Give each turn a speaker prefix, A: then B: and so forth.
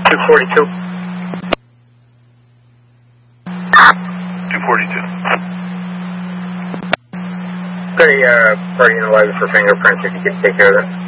A: 242.
B: 242.
A: Pretty, party analyzer for fingerprints if you could take care of that.